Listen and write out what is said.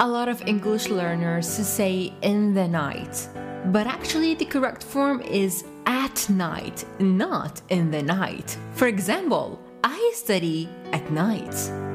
A lot of English learners say in the night, but actually the correct form is at night, not in the night. For example, I study at night.